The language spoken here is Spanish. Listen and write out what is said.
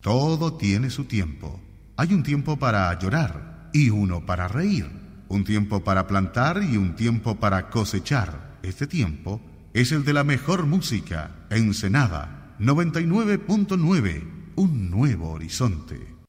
Todo tiene su tiempo. Hay un tiempo para llorar y uno para reír. Un tiempo para plantar y un tiempo para cosechar. Este tiempo es el de la mejor música. Ensenada 99.9. Un nuevo horizonte.